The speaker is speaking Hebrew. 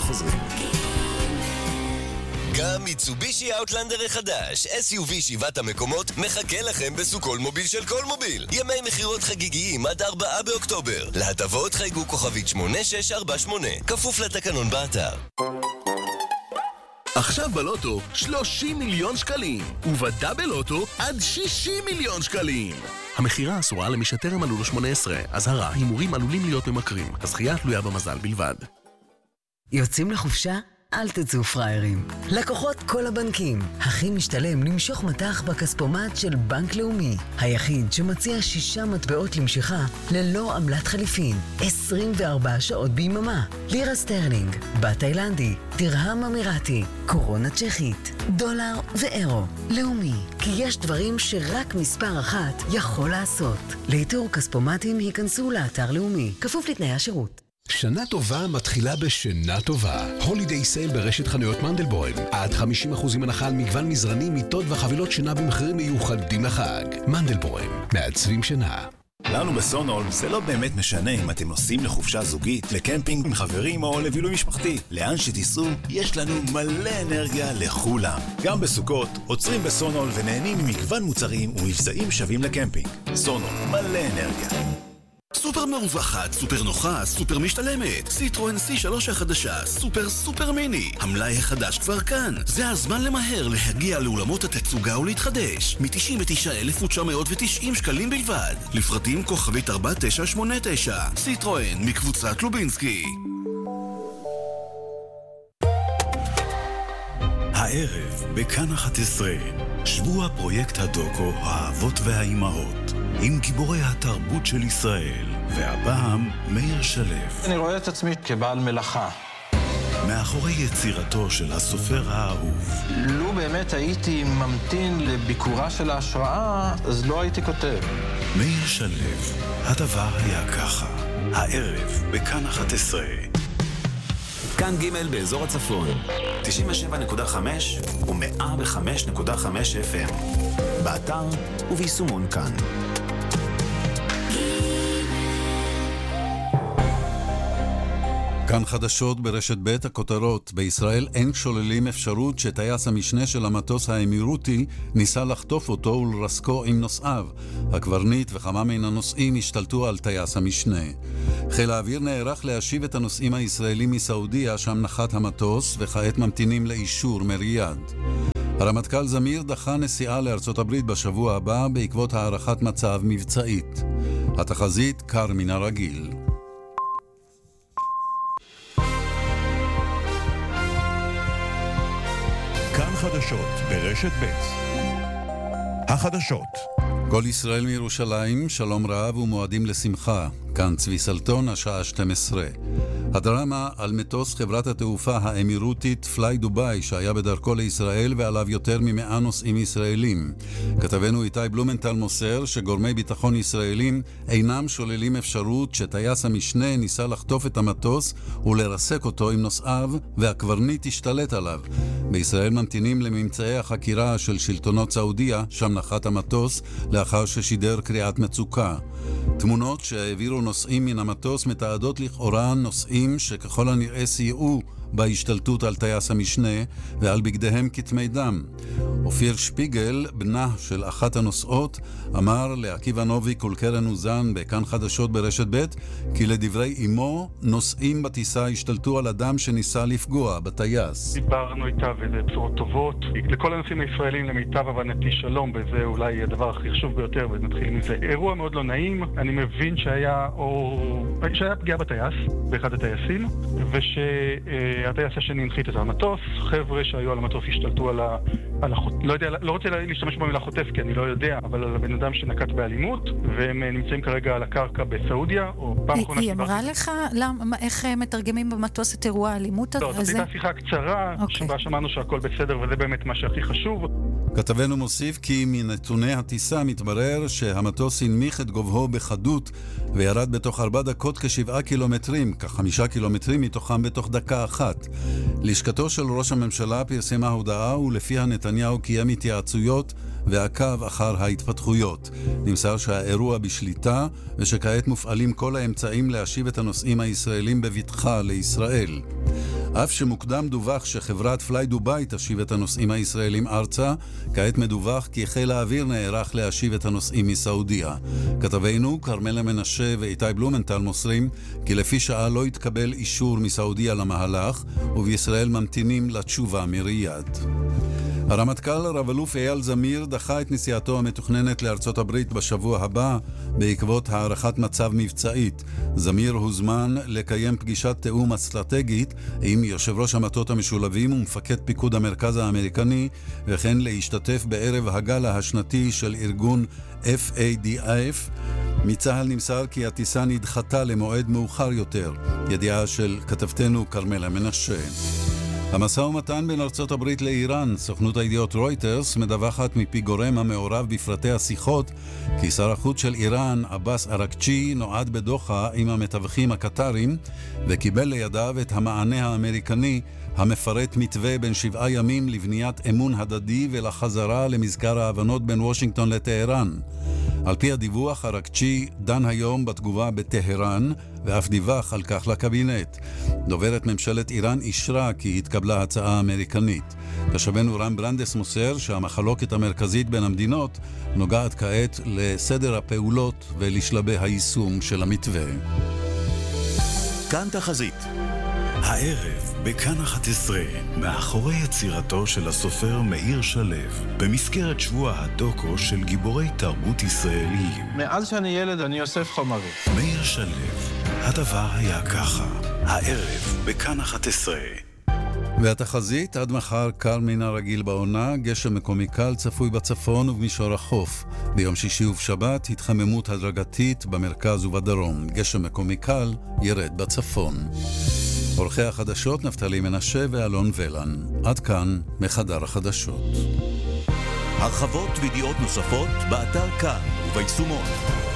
חוזרים. גם מיצובישי אאוטלנדר החדש, SUV 7 המקומות, מחכה לכם בסוכול מוביל של כל מוביל. ימי מחירות חגיגיים עד 4 באוקטובר. להטבות חייגו כוכבית 8648, כפוף לתקנון באתר. עכשיו בלוטו 30 מיליון שקלים, ובדאבל לוטו עד 60 מיליון שקלים. המחירה אסורה למי שטרם מלאו לו 18. אזהרה, הימורים עלולים להיות ממכרים. הזכייה תלויה במזל בלבד. יוצאים לחופשה? אל תצאו פריירים. לקוחות כל הבנקים. הכי משתלם למשוך מטח בכספומט של בנק לאומי. היחיד שמציע 6 מטבעות למשיכה ללא עמלת חליפין. 24 שעות ביממה. לירה סטרלינג, בת תאילנדי, דרהם אמירתי, קורונה צ'כית, דולר ואירו. לאומי. כי יש דברים שרק מספר אחת יכול לעשות. לאיתור כספומטים היכנסו לאתר לאומי. כפוף לתנאי השירות. שנה טובה מתחילה בשינה טובה. הולידיי סייל ברשת חנויות מנדלבוים. עד 50% הנחה על מגוון מזרנים, מיטות וחבילות שינה במחירים מיוחדים לחג. מנדלבוים, מעצבים שינה. לנו בסונול זה לא באמת משנה אם אתם נוסעים לחופשה זוגית, לקמפינג עם חברים או לבילוי משפחתי. לאן שתיסעו, יש לנו מלא אנרגיה לכולם. גם בסוכות, עוצרים בסונול ונהנים ממגוון מוצרים ומבצעים שווים לקמפינג. סונול, מלא אנרגיה. סופר מרווחת, סופר נוחה, סופר משתלמת. סיטרואן C3 החדשה, סופר מיני. המלאי החדש כבר כאן. זה הזמן למהר להגיע לאולמות התצוגה ולהתחדש. מ-99,990 שקלים בלבד. לפרטים כוכבית 4989. סיטרואן מקבוצת לובינסקי. הערב בכאן 11 שבוע פרויקט הדוקו האבות והאימהות עם גיבורי התרבות של ישראל, והפעם מאיר שלו. אני רואה את עצמי כבעל מלאכה. מאחורי יצירתו של הסופר האהוב. לו באמת הייתי ממתין לביקורה של ההשראה, אז לא הייתי כותב. מאיר שלו, הדבר היה ככה. הערב בכאן 11. כאן ג' באזור הצפון, 97.5 ו-105.5 FM. באתר וביישומון כאן. כאן חדשות ברשת ב' הכותרות. בישראל אין שוללים אפשרות שטייס המשנה של המטוס האמירותי ניסה לחטוף אותו ולרסקו עם נוסעיו. הקברניט וכמה מן הנוסעים השתלטו על טייס המשנה. חיל האוויר נערך להשיב את הנוסעים הישראלים מסעודיה שם נחת המטוס, וכעת ממתינים לאישור מריאד. הרמטכ"ל זמיר דחה נסיעה לארצות הברית בשבוע הבא בעקבות הערכת מצב מבצעית. התחזית קר מן הרגיל. כאן חדשות ברשת ב'. החדשות. כל ישראל מירושלים, שלום רב ומועדים לשמחה. כאן צבי סלטון, השעה 12. הדרמה על מטוס חברת התעופה האמירותית פליי דוביי שהיה בדרכו לישראל ועליו יותר מ100 נוסעים ישראלים. כתבנו איתי בלומנטל מוסר שגורמי ביטחון ישראלים אינם שוללים אפשרות שטייס המשנה ניסה לחטוף את המטוס ולרסק אותו עם נוסעיו והקברניט השתלט עליו. בישראל ממתינים לממצאי החקירה של שלטונות סעודיה, שם נחת המטוס לאחר ששידר קריאת מצוקה. תמונות שהעבירו נוסעים מן המטוס מתעדות לכאורה נוסעים שככל הנראה סייעו בהשתלטות על טייס המשנה ועל בגדיהם כתמי דם. אופיר שפיגל, בנה של אחת הנוסעות, אמר לעקיבא נוביק ולקרן אוזן בכאן חדשות ברשת ב' כי לדברי אמו, נוסעים בטיסה השתלטו על אדם שניסה לפגוע בטייס. דיברנו איתה וזה בשורות טובות. לכל הנוסעים הישראלים למיטב הבנתי שלום, וזה אולי הדבר הכי חשוב ביותר, ונתחיל מזה. אירוע מאוד לא נעים, אני מבין שהיה פגיעה בטייס, באחד הטייסים, הטייס השני הנחית את המטוס, חבר'ה שהיו על המטוס השתלטו על לא יודע, לא רוצה להשתמש במילה חוטף כי אני לא יודע, אבל על הבן אדם שנקט באלימות, והם נמצאים כרגע על הקרקע בסעודיה, או פעם אחרונה היא אמרה לך איך מתרגמים במטוס את אירוע האלימות הזה? לא, זאת הייתה שיחה קצרה, שבה שמענו שהכל בסדר, וזה באמת מה שהכי חשוב. כתבנו מוסיף כי מנתוני הטיסה מתברר שהמטוס הנמיך את גובהו בחדות וירד בתוך 4 דקות כ7 קילומטרים, כ5 קילומטרים מתוכם בתוך דקה אחת. לשכתו של ראש הממשלה פרסמה הודעה ולפיה נתניהו קיים התייעצויות ועקב אחר ההתפתחויות. נמסר שהאירוע בשליטה ושכעת מופעלים כל האמצעים להשיב את הנוסעים הישראלים בבטחה לישראל. אף שמוקדם דווח שחברת פליי דוביי תשיב את הנוסעים הישראלים ארצה, כעת מדווח כי חיל האוויר נערך להשיב את הנוסעים מסעודיה. כתבינו קרמלה מנשה ואיתי בלומנטל מוסרים כי לפי שעה לא התקבל אישור מסעודיה למהלך, ובישראל ממתינים לתשובה מריאד. הרמטכ"ל רב-אלוף אייל זמיר דחה את נסיעתו המתוכננת לארצות הברית בשבוע הבא בעקבות הערכת מצב מבצעית. זמיר הוזמן לקיים פגישת תאום אסטרטגית עם יושב ראש המטות המשולבים ומפקד פיקוד המרכז האמריקני, וכן להשתתף בערב הגלה השנתי של ארגון FADF. מצה"ל נמסר כי הטיסה נדחתה למועד מאוחר יותר. ידיעה של כתבתנו קרמלה מנשה. המשא ומתן בין ארצות הברית לאיראן, סוכנות הידיעות רויטרס מדווחת מפי גורם המעורב בפרטי השיחות כי שר החוץ של איראן, עבאס ארקצ'י, נועד בדוחה עם המתווכים הקטרים וקיבל לידיו את המענה האמריקני המפרט מתווה בין 7 ימים לבניית אמון הדדי ולחזרה למזכר ההבנות בין וושינגטון לטהרן. על פי הדיווח, ארקצ'י דן היום בתגובה בטהרן ואף דיווח על כך לקבינט. דוברת ממשלת איראן אישרה כי התקבלה הצעה אמריקנית. תושבנו רם ברנדס מוסר שהמחלוקת המרכזית בין המדינות נוגעת כעת לסדר הפעולות ולשלבי היישום של המתווה. כאן תחזית. הערב בכאן 11, מאחורי יצירתו של הסופר מאיר שלו, במסגרת שבוע הדוקו של גיבורי תרבות ישראליים. מאז שאני ילד אני אוסף חומרים. מאיר שלו, הדבר היה ככה. הערב בכאן 11. והתחזית, עד מחר קר מן הרגיל בעונה, גשם מקומי קל צפוי בצפון ובמישור החוף. ביום שישי ובשבת התחממות הדרגתית במרכז ובדרום. גשם מקומי קל ירד בצפון. עורכי החדשות נפתלי מנשה ואלון ולן. עד כאן מחדר החדשות. הרחבות וידיעות נוספות באתר כאן וביישומון.